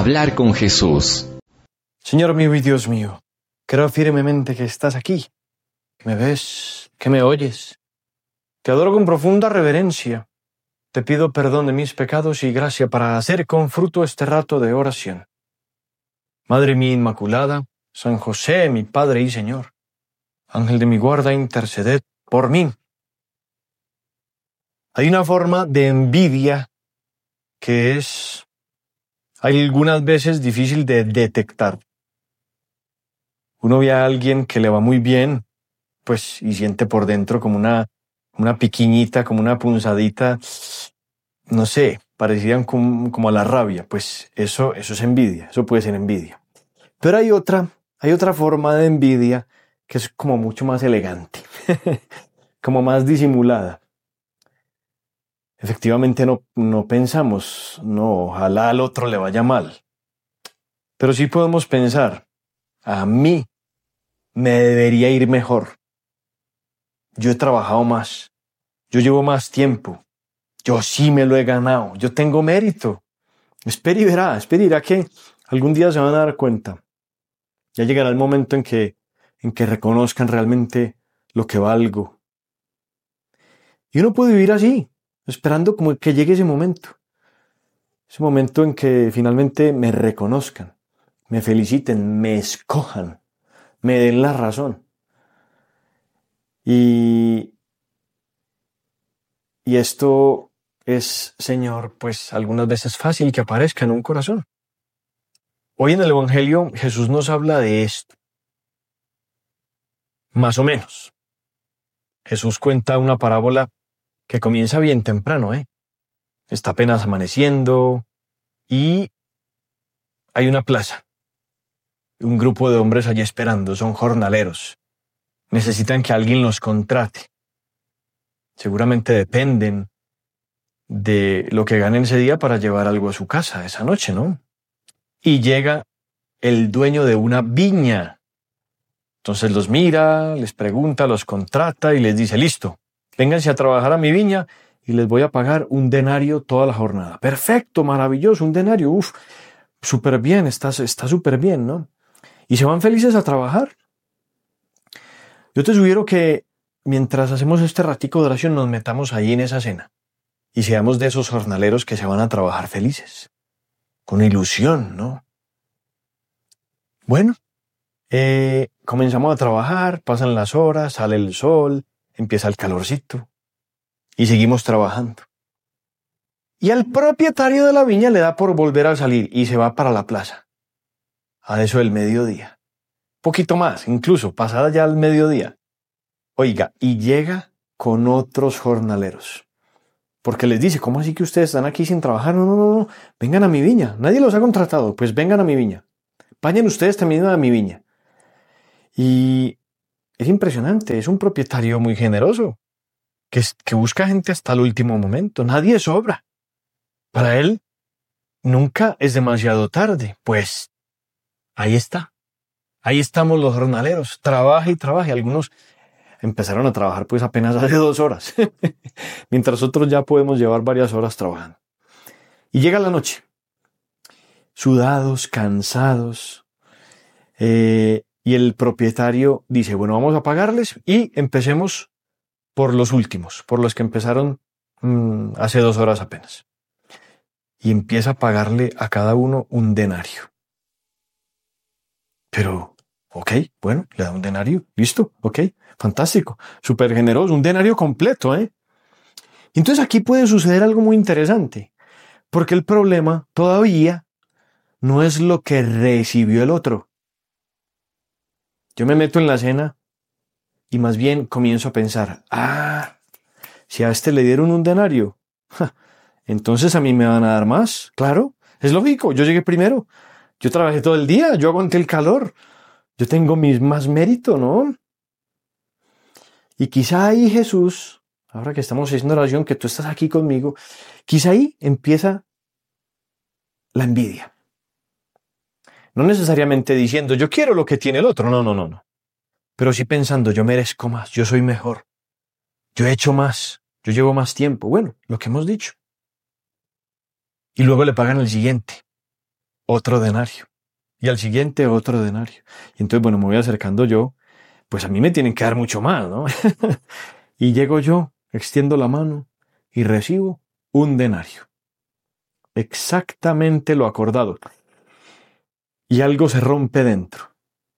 Hablar con Jesús. Señor mío y Dios mío, creo firmemente que estás aquí, que me ves, que me oyes. Te adoro con profunda reverencia. Te pido perdón de mis pecados y gracia para hacer con fruto este rato de oración. Madre mía Inmaculada, San José, mi Padre y Señor, Ángel de mi guarda, interceded por mí. Hay una forma de envidia que es algunas veces difícil de detectar. Uno ve a alguien que le va muy bien, pues, y siente por dentro como una piquiñita, como una punzadita, no sé, parecían como a la rabia. Pues eso es envidia, eso puede ser envidia. Pero hay otra forma de envidia que es como mucho más elegante, como más disimulada. Efectivamente no pensamos, no, ojalá al otro le vaya mal. Pero sí podemos pensar, a mí me debería ir mejor. Yo he trabajado más, yo llevo más tiempo, yo sí me lo he ganado, yo tengo mérito. Espera y verá que algún día se van a dar cuenta. Ya llegará el momento en que reconozcan realmente lo que valgo. Y uno puede vivir así, esperando como que llegue ese momento en que finalmente me reconozcan, me feliciten, me escojan, me den la razón. Y esto es, Señor, pues algunas veces fácil que aparezca en un corazón. Hoy en el Evangelio Jesús nos habla de esto. Más o menos. Jesús cuenta una parábola que comienza bien temprano, Está apenas amaneciendo y hay una plaza. Un grupo de hombres allí esperando, son jornaleros. Necesitan que alguien los contrate. Seguramente dependen de lo que ganen ese día para llevar algo a su casa esa noche, ¿no? Y llega el dueño de una viña. Entonces los mira, les pregunta, los contrata y les dice, listo, vénganse a trabajar a mi viña y les voy a pagar un denario toda la jornada. Perfecto, maravilloso, un denario, súper bien, está súper bien, ¿no? Y se van felices a trabajar. Yo te sugiero que mientras hacemos este ratico de oración nos metamos ahí en esa cena y seamos de esos jornaleros que se van a trabajar felices, con ilusión, ¿no? Bueno, comenzamos a trabajar, pasan las horas, sale el sol, empieza el calorcito y seguimos trabajando. Y al propietario de la viña le da por volver a salir y se va para la plaza, a eso del mediodía. Poquito más, incluso pasada ya el mediodía. Oiga, y llega con otros jornaleros. Porque les dice, ¿cómo así que ustedes están aquí sin trabajar? No, vengan a mi viña. Nadie los ha contratado, pues vengan a mi viña. Vayan ustedes también a mi viña. Y es impresionante, es un propietario muy generoso, que busca gente hasta el último momento. Nadie sobra. Para él, nunca es demasiado tarde. Pues, ahí está. Ahí estamos los jornaleros. Trabaja y trabaja. Algunos empezaron a trabajar pues apenas hace 2 horas. Mientras otros ya podemos llevar varias horas trabajando. Y llega la noche. Sudados, cansados. Y el propietario dice, bueno, vamos a pagarles y empecemos por los últimos, por los que empezaron hace 2 horas apenas. Y empieza a pagarle a cada uno un denario. Pero, ok, bueno, le da un denario, listo, ok, fantástico, súper generoso, un denario completo, Entonces aquí puede suceder algo muy interesante, porque el problema todavía no es lo que recibió el otro. Yo me meto en la cena y más bien comienzo a pensar, si a este le dieron un denario, entonces a mí me van a dar más. Claro, es lógico, yo llegué primero, yo trabajé todo el día, yo aguanté el calor, yo tengo más mérito, ¿no? Y quizá ahí Jesús, ahora que estamos haciendo oración, que tú estás aquí conmigo, quizá ahí empieza la envidia. No necesariamente diciendo, yo quiero lo que tiene el otro, no. Pero sí pensando, yo merezco más, yo soy mejor, yo he hecho más, yo llevo más tiempo. Bueno, lo que hemos dicho. Y luego le pagan el siguiente. otro denario. Y al siguiente, otro denario. Y entonces, bueno, me voy acercando yo, pues a mí me tienen que dar mucho más, ¿no? Y llego yo, extiendo la mano y recibo un denario. Exactamente lo acordado. Y algo se rompe dentro,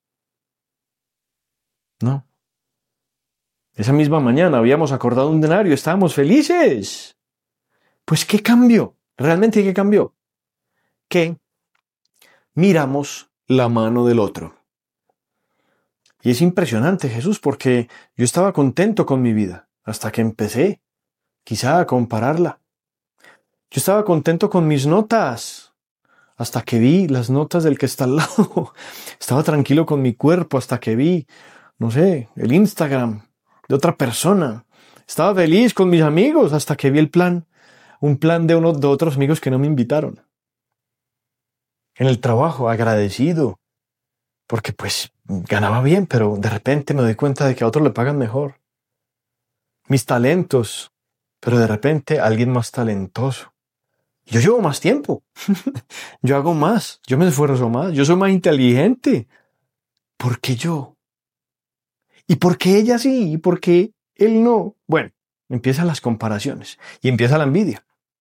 ¿no? Esa misma mañana habíamos acordado un denario, estábamos felices. Pues, ¿qué cambió? ¿Realmente qué cambió? Que miramos la mano del otro. Y es impresionante, Jesús, porque yo estaba contento con mi vida, hasta que empecé, quizá, a compararla. Yo estaba contento con mis notas, hasta que vi las notas del que está al lado. Estaba tranquilo con mi cuerpo, hasta que vi, no sé, el Instagram de otra persona. Estaba feliz con mis amigos, hasta que vi un plan de otros amigos que no me invitaron. En el trabajo, agradecido, porque pues ganaba bien, pero de repente me doy cuenta de que a otros le pagan mejor. Mis talentos, pero de repente alguien más talentoso. Yo llevo más tiempo, yo hago más, yo me esfuerzo más, yo soy más inteligente. ¿Por qué yo? ¿Y por qué ella sí? ¿Y por qué él no? Bueno, empiezan las comparaciones y empieza la envidia.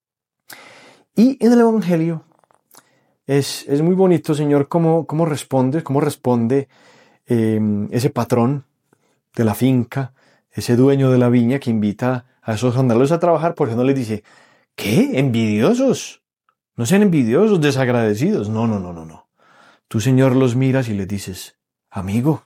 Y en el Evangelio es muy bonito, Señor, cómo responde ese patrón de la finca, ese dueño de la viña que invita a esos jornaleros a trabajar, porque no les dice, ¿qué? ¿Envidiosos? No sean envidiosos, desagradecidos. No, no, no, no, no. Tú, Señor, los miras y les dices, amigo,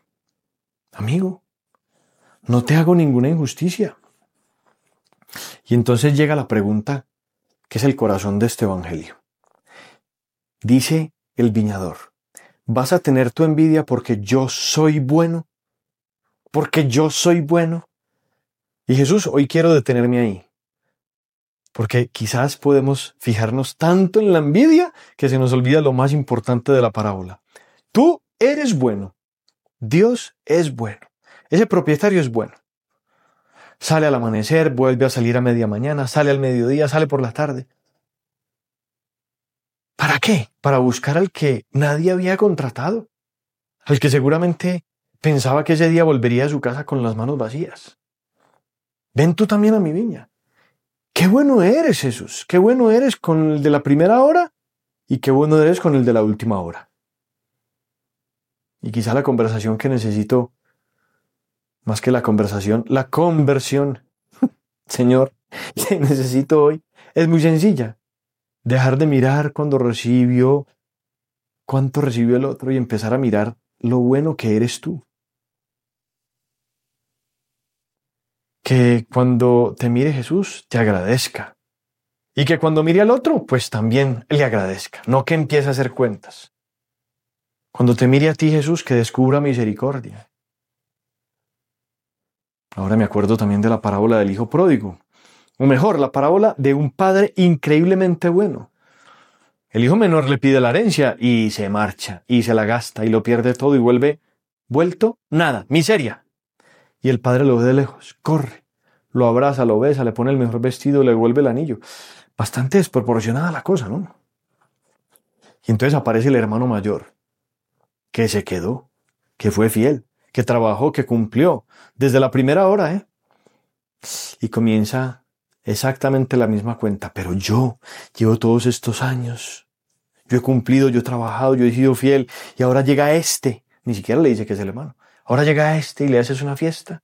no te hago ninguna injusticia. Y entonces llega la pregunta, que es el corazón de este evangelio. Dice el viñador, ¿vas a tener tu envidia porque yo soy bueno? ¿Porque yo soy bueno? Y Jesús, hoy quiero detenerme ahí. Porque quizás podemos fijarnos tanto en la envidia que se nos olvida lo más importante de la parábola. Tú eres bueno. Dios es bueno. Ese propietario es bueno. Sale al amanecer, vuelve a salir a media mañana, sale al mediodía, sale por la tarde. ¿Para qué? Para buscar al que nadie había contratado. Al que seguramente pensaba que ese día volvería a su casa con las manos vacías. Ven tú también a mi viña. Qué bueno eres, Jesús. Qué bueno eres con el de la primera hora y qué bueno eres con el de la última hora. Y quizá la conversación que necesito, más que la conversación, la conversión, Señor, que necesito hoy, es muy sencilla. Dejar de mirar cuánto recibió el otro y empezar a mirar lo bueno que eres tú. Que cuando te mire Jesús, te agradezca. Y que cuando mire al otro, pues también le agradezca. No que empiece a hacer cuentas. Cuando te mire a ti, Jesús, que descubra misericordia. Ahora me acuerdo también de la parábola del hijo pródigo. O mejor, la parábola de un padre increíblemente bueno. El hijo menor le pide la herencia y se marcha, y se la gasta, y lo pierde todo, y vuelto, nada, miseria. Y el padre lo ve de lejos, corre, lo abraza, lo besa, le pone el mejor vestido, le devuelve el anillo. Bastante desproporcionada la cosa, ¿no? Y entonces aparece el hermano mayor, que se quedó, que fue fiel, que trabajó, que cumplió, desde la primera hora, ¿eh? Y comienza exactamente la misma cuenta. Pero yo llevo todos estos años, yo he cumplido, yo he trabajado, yo he sido fiel, y ahora llega este, ni siquiera le dice que es el hermano, ahora llega este y le haces una fiesta.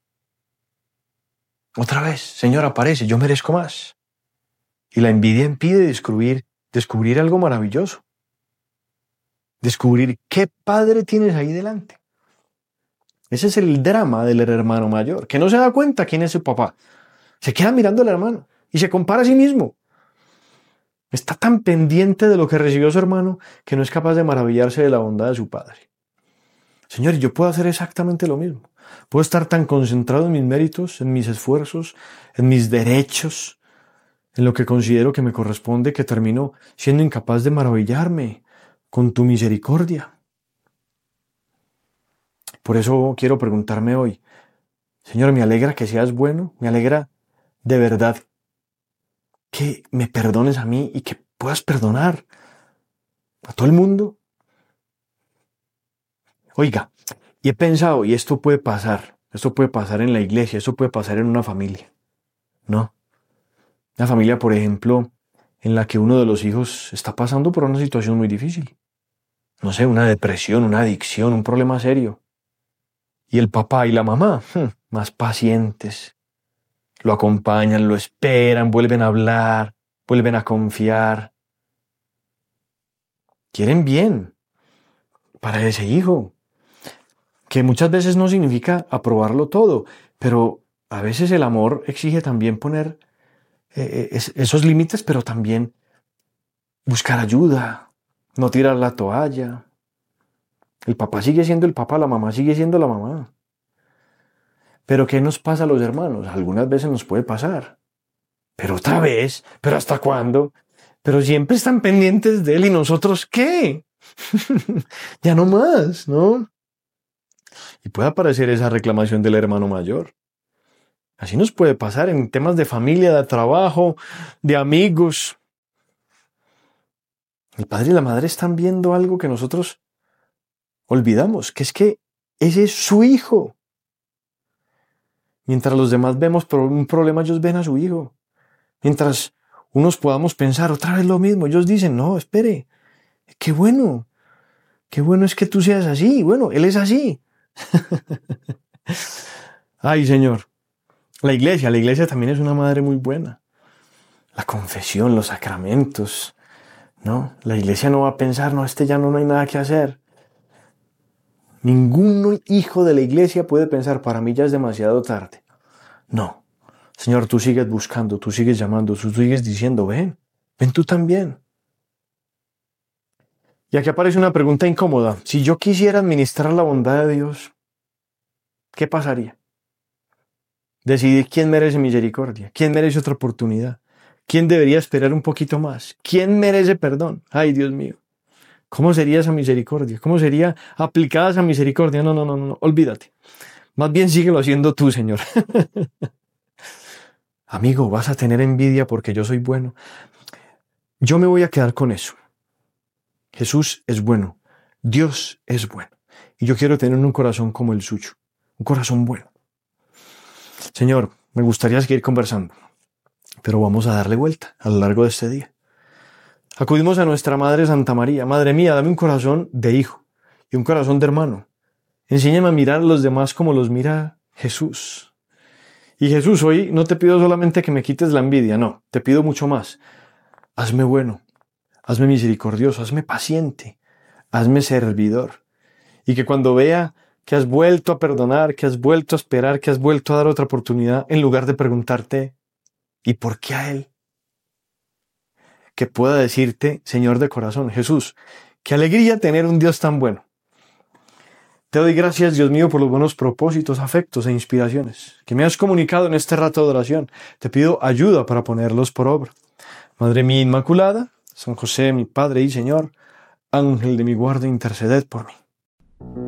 Otra vez, Señor, aparece, yo merezco más. Y la envidia impide descubrir algo maravilloso. Descubrir qué padre tienes ahí delante. Ese es el drama del hermano mayor, que no se da cuenta quién es su papá. Se queda mirando al hermano y se compara a sí mismo. Está tan pendiente de lo que recibió su hermano que no es capaz de maravillarse de la bondad de su padre. Señor, yo puedo hacer exactamente lo mismo. Puedo estar tan concentrado en mis méritos, en mis esfuerzos, en mis derechos, en lo que considero que me corresponde, que termino siendo incapaz de maravillarme con tu misericordia. Por eso quiero preguntarme hoy, Señor, me alegra que seas bueno, me alegra de verdad que me perdones a mí y que puedas perdonar ¿A todo el mundo? Oiga, y he pensado, y esto puede pasar en la iglesia, esto puede pasar en una familia, ¿no? Una familia, por ejemplo, en la que uno de los hijos está pasando por una situación muy difícil. No sé, una depresión, una adicción, un problema serio. Y el papá y la mamá, más pacientes, lo acompañan, lo esperan, vuelven a hablar, vuelven a confiar. Quieren bien para ese hijo, que muchas veces no significa aprobarlo todo, pero a veces el amor exige también poner esos límites, pero también buscar ayuda, no tirar la toalla. El papá sigue siendo el papá, la mamá sigue siendo la mamá. Pero ¿qué nos pasa a los hermanos? Algunas veces nos puede pasar. Pero otra vez, ¿pero hasta cuándo? Pero siempre están pendientes de él y nosotros, ¿qué? Ya no más, ¿no? Y puede aparecer esa reclamación del hermano mayor. Así nos puede pasar en temas de familia, de trabajo, de amigos. El padre y la madre están viendo algo que nosotros olvidamos, que es que ese es su hijo. Mientras los demás vemos un problema, ellos ven a su hijo. Mientras unos podamos pensar otra vez lo mismo, ellos dicen, no, espere, qué bueno es que tú seas así. Bueno, él es así. Ay, Señor. La iglesia también es una madre muy buena. La confesión, los sacramentos, ¿no? La iglesia no va a pensar, no, ya no hay nada que hacer. Ningún hijo de la iglesia puede pensar, para mí ya es demasiado tarde. No. Señor, tú sigues buscando, tú sigues llamando, tú sigues diciendo, ven tú también. Y aquí aparece una pregunta incómoda. Si yo quisiera administrar la bondad de Dios, ¿qué pasaría? Decidir quién merece misericordia, quién merece otra oportunidad, quién debería esperar un poquito más, quién merece perdón. Ay, Dios mío. ¿Cómo sería esa misericordia? ¿Cómo sería aplicada esa misericordia? No, olvídate. Más bien síguelo haciendo tú, Señor. Amigo, vas a tener envidia porque yo soy bueno. Yo me voy a quedar con eso. Jesús es bueno. Dios es bueno. Y yo quiero tener un corazón como el suyo. Un corazón bueno. Señor, me gustaría seguir conversando, pero vamos a darle vuelta a lo largo de este día. Acudimos a nuestra Madre Santa María. Madre mía, dame un corazón de hijo y un corazón de hermano. Enséñame a mirar a los demás como los mira Jesús. Y Jesús, hoy no te pido solamente que me quites la envidia, no, te pido mucho más. Hazme bueno, hazme misericordioso, hazme paciente, hazme servidor. Y que cuando vea que has vuelto a perdonar, que has vuelto a esperar, que has vuelto a dar otra oportunidad, en lugar de preguntarte, ¿y por qué a él? Que pueda decirte, Señor de corazón, Jesús, qué alegría tener un Dios tan bueno. Te doy gracias, Dios mío, por los buenos propósitos, afectos e inspiraciones que me has comunicado en este rato de oración. Te pido ayuda para ponerlos por obra. Madre mía Inmaculada, San José, mi Padre y Señor, Ángel de mi guarda, interceded por mí.